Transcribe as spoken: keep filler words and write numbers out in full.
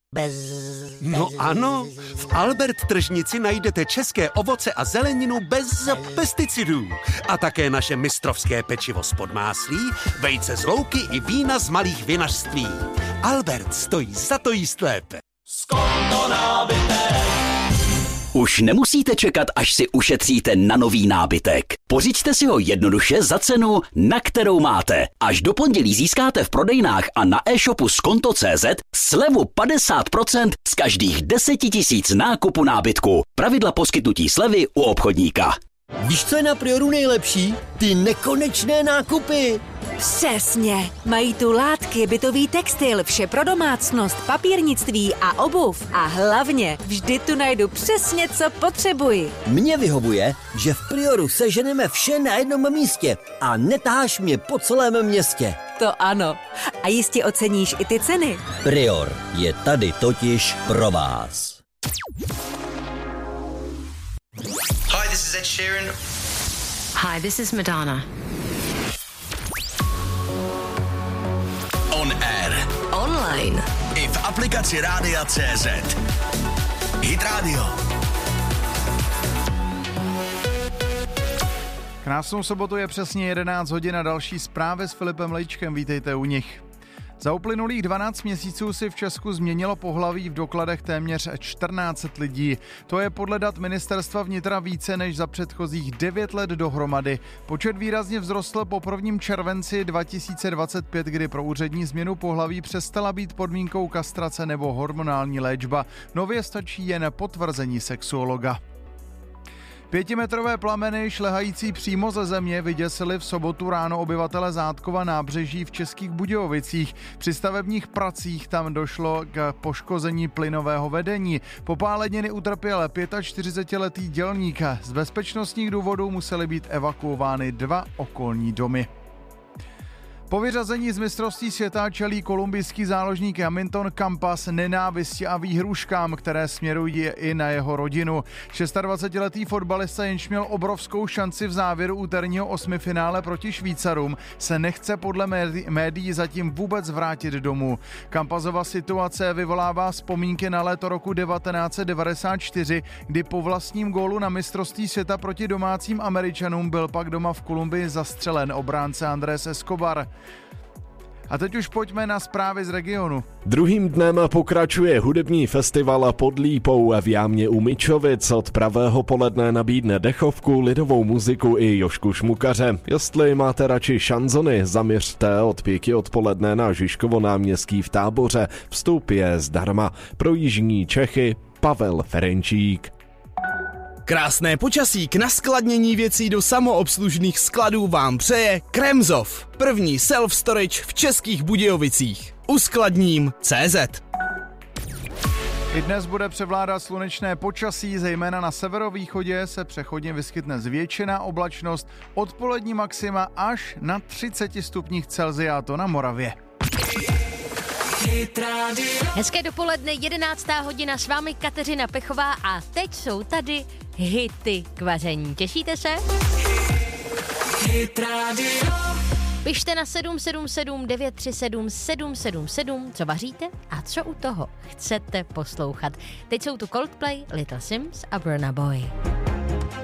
Bez... No ano, v Albert tržnici najdete české ovoce a zeleninu bez pesticidů. A také naše mistrovské pečivo z Podmáslí, vejce z louky i vína z malých vinařství. Albert stojí za to jíst lépe. Skonto nábytek. Už nemusíte čekat, až si ušetříte na nový nábytek. Pořiďte si ho jednoduše za cenu, na kterou máte. Až do pondělí získáte v prodejnách a na e-shopu skonto tečka cé zet slevu padesát procent z každých deseti tisíc nákupu nábytku. Pravidla poskytnutí slevy u obchodníka. Víš, co je na Prioru nejlepší? Ty nekonečné nákupy. Přesně. Mají tu látky, bytový textil, vše pro domácnost, papírnictví a obuv. A hlavně vždy tu najdu přesně, co potřebuji. Mně vyhovuje, že v Prioru seženeme vše na jednom místě a netaháš mě po celém městě. To ano. A jistě oceníš i ty ceny. Prior je tady totiž pro vás. Hi, this is Ed Sheeran. Hi, this is Madonna. On air. Online. I v aplikaci Rádia tečka cé zet. Hit Radio. Krásnou sobotu, je přesně jedenáct hodin a další zprávy s Filipem Lejčkem. Vítejte u nich. Za uplynulých dvanáct měsíců si v Česku změnilo pohlaví v dokladech téměř čtrnáct set lidí. To je podle dat Ministerstva vnitra více než za předchozích devět let dohromady. Počet výrazně vzrostl po prvním červenci dva tisíce dvacet pět, kdy pro úřední změnu pohlaví přestala být podmínkou kastrace nebo hormonální léčba. Nově stačí jen potvrzení sexuologa. Pětimetrové plameny šlehající přímo ze země vyděsily v sobotu ráno obyvatele Zátkova nábřeží v Českých Budějovicích. Při stavebních pracích tam došlo k poškození plynového vedení. Popáleniny utrpěl čtyřicetiletý dělník. Z bezpečnostních důvodů musely být evakuovány dva okolní domy. Po vyřazení z mistrovství světa čelí kolumbijský záložník Hamilton Campas nenávisti a výhruškám, které směrují i na jeho rodinu. dvacetišestiletý fotbalista, jenž měl obrovskou šanci v závěru úterního osmifinále proti Švýcarům, se nechce podle médií zatím vůbec vrátit domů. Campasova situace vyvolává vzpomínky na léto roku devatenáct set devadesát čtyři, kdy po vlastním gólu na mistrovství světa proti domácím Američanům byl pak doma v Kolumbii zastřelen obránce Andrés Escobar. A teď už pojďme na zprávy z regionu. Druhým dnem pokračuje hudební festival Pod Lípou v Jámě u Mičovic. Od pravého poledne nabídne dechovku, lidovou muziku i Jožku Šmukaře. Jestli máte radši šanzony, zaměřte od pěti odpoledne na Žižkovo náměstí v Táboře. Vstup je zdarma. Pro jižní Čechy Pavel Ferenčík. Krásné počasí k naskladnění věcí do samoobslužných skladů vám přeje Kremzov, první self-storage v Českých Budějovicích. Uskladním tečka cé zet. I dnes bude převládat slunečné počasí, zejména na severovýchodě se přechodně vyskytne zvětšená oblačnost, odpolední maxima až na třicet stupních Celsia, to na Moravě. Hezké dopoledne, jedenáctá hodina, s vámi Kateřina Pechová a teď jsou tady hity k vaření. Těšíte se? Pište na sedm sedm sedm devět tři sedm sedm sedm sedm, co vaříte a co u toho chcete poslouchat. Teď jsou tu Coldplay, Little Sims a Burna Boy.